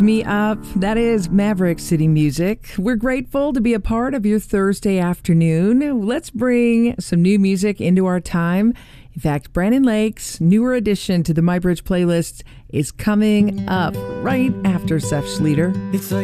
Me Up. That is Maverick City Music. We're grateful to be a part of your Thursday afternoon. Let's bring some new music into our time. In fact, Brandon Lake's newer addition to the MyBridge playlist is coming up right after Seth Schleter. It's like